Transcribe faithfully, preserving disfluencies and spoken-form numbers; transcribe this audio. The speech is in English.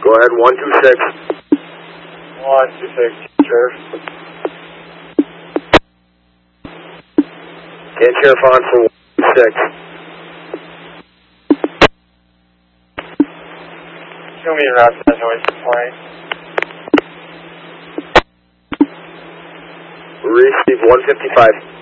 Go ahead, one two six. one two six, Sheriff. And Sheriff on for one two six. Show me your route to that noise complaint. Receive one fifty-five.